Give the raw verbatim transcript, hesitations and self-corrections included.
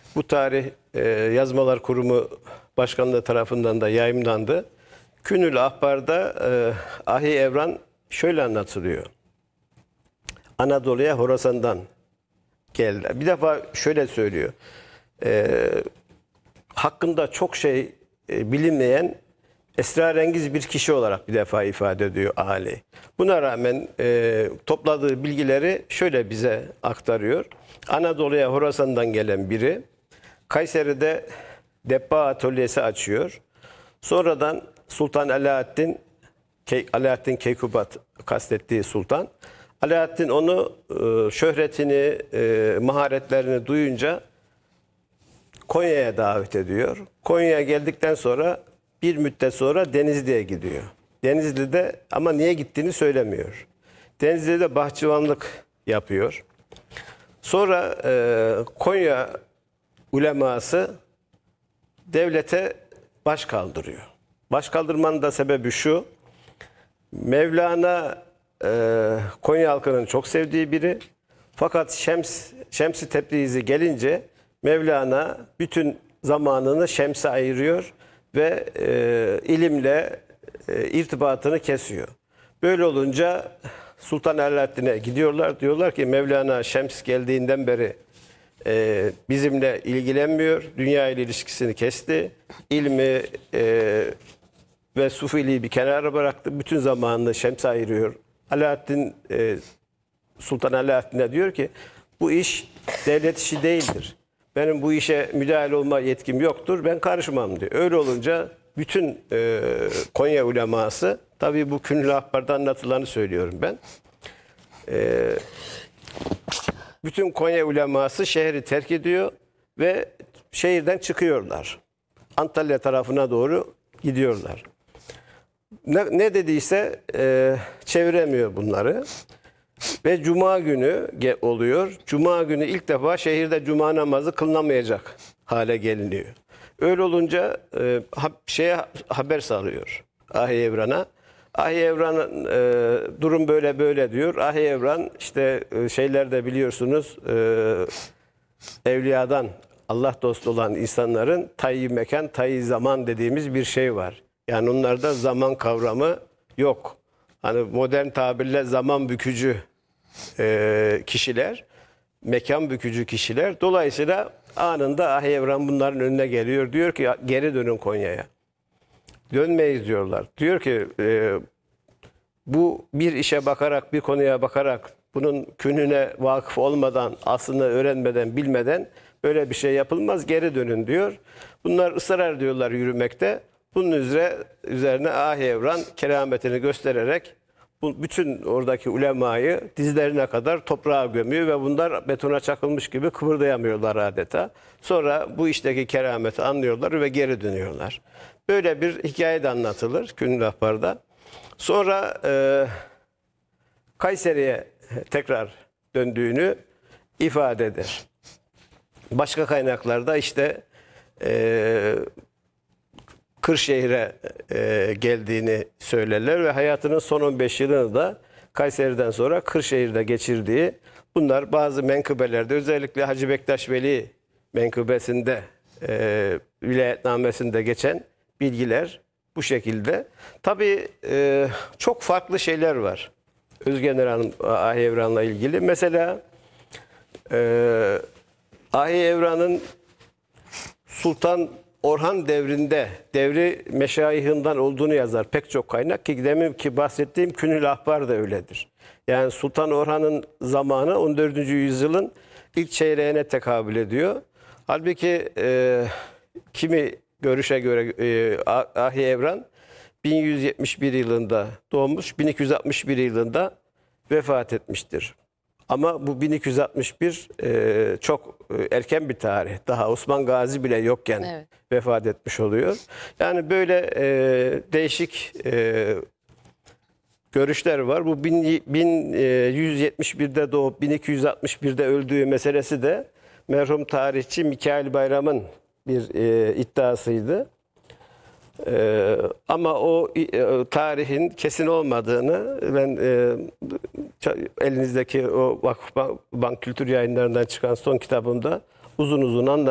Bu tarih e, Yazmalar Kurumu Başkanlığı tarafından da yayımlandı. Künül Ahbar'da e, Ahi Evran şöyle anlatılıyor. Anadolu'ya Horasan'dan geldiler. Bir defa şöyle söylüyor. E, hakkında çok şey e, bilinmeyen esrarengiz bir kişi olarak bir defa ifade ediyor Ali. Buna rağmen e, topladığı bilgileri şöyle bize aktarıyor. Anadolu'ya Horasan'dan gelen biri Kayseri'de debba atölyesi açıyor. Sonradan Sultan Alaaddin, Alaaddin Keykubat kastettiği sultan. Alaaddin onu e, şöhretini, e, maharetlerini duyunca Konya'ya davet ediyor. Konya'ya geldikten sonra bir müddet sonra Denizli'ye gidiyor. Denizli'de ama niye gittiğini söylemiyor. Denizli'de bahçıvanlık yapıyor. Sonra e, Konya uleması devlete baş kaldırıyor. Baş kaldırmanın da sebebi şu. Mevlana e, Konya halkının çok sevdiği biri. Fakat Şems, Şems-i Tebrizi gelince Mevlana bütün zamanını Şems'e ayırıyor ve e, ilimle e, irtibatını kesiyor. Böyle olunca Sultan Alaaddin'e gidiyorlar. Diyorlar ki Mevlana Şems geldiğinden beri e, bizimle ilgilenmiyor. Dünya ile ilişkisini kesti. İlmi e, ve sufiliği bir kenara bıraktı. Bütün zamanını Şems'e ayırıyor. Alaaddin e, Sultan Alaaddin'e diyor ki bu iş devlet işi değildir. Benim bu işe müdahale olma yetkim yoktur. Ben karışmam diyor. Öyle olunca bütün e, Konya uleması, tabii bu Künül Ahbar'da anlatılanı söylüyorum ben. E, bütün Konya uleması şehri terk ediyor ve şehirden çıkıyorlar. Antalya tarafına doğru gidiyorlar. Ne, ne dediyse e, çeviremiyor bunları. Ve Cuma günü oluyor. Cuma günü ilk defa şehirde Cuma namazı kılınamayacak hale geliniyor. Öyle olunca e, ha, şeye haber salıyor Ahi Evran'a. Ahi Evran e, durum böyle böyle diyor. Ahi Evran işte e, şeylerde biliyorsunuz e, evliyadan Allah dostu olan insanların tayyi mekan, tayyi zaman dediğimiz bir şey var. Yani onlarda zaman kavramı yok. Hani modern tabirle zaman bükücü e, kişiler, mekan bükücü kişiler. Dolayısıyla anında Ahi Evran bunların önüne geliyor. Diyor ki geri dönün Konya'ya. Dönmeyiz diyorlar. Diyor ki e, bu bir işe bakarak, bir konuya bakarak bunun künhüne vakıf olmadan, aslını öğrenmeden, bilmeden böyle bir şey yapılmaz. Geri dönün diyor. Bunlar ısrar ediyorlar yürümekte. Bunun üzere, üzerine Ahi Evran kerametini göstererek bu bütün oradaki ulemayı dizlerine kadar toprağa gömüyor ve bunlar betona çakılmış gibi kıpırdayamıyorlar adeta. Sonra bu işteki kerameti anlıyorlar ve geri dönüyorlar. Böyle bir hikaye de anlatılır Künül Ahbar'da. Sonra e, Kayseri'ye tekrar döndüğünü ifade eder. Başka kaynaklarda işte e, Kırşehir'e e, geldiğini söylerler ve hayatının son on beş yılını da Kayseri'den sonra Kırşehir'de geçirdiği, bunlar bazı menkıbelerde, özellikle Hacı Bektaş Veli menkıbesinde, e, vilayetnamesinde geçen bilgiler bu şekilde. Tabii e, çok farklı şeyler var Özgener Ahi Evran'la ilgili. Mesela e, Ahi Evran'ın Sultan Orhan devrinde devri meşayihinden olduğunu yazar pek çok kaynak ki demin ki bahsettiğim Künül Ahbar da öyledir. Yani Sultan Orhan'ın zamanı on dördüncü yüzyılın ilk çeyreğine tekabül ediyor. Halbuki e, kimi görüşe göre e, Ahi Evran bin yüz yetmiş bir yılında doğmuş, bin iki yüz altmış bir yılında vefat etmiştir. Ama bu bin iki yüz altmış bir e, çok erken bir tarih. Daha Osman Gazi bile yokken evet, vefat etmiş oluyor. Yani böyle e, değişik e, görüşler var. Bu bin yüz yetmiş birde doğup bin iki yüz altmış birde öldüğü meselesi de merhum tarihçi Mikail Bayram'ın bir e, iddiasıydı. Ee, ama o e, tarihin kesin olmadığını ben e, elinizdeki o Vakıfbank Kültür Yayınlarından çıkan son kitabımda uzun uzun anlattım.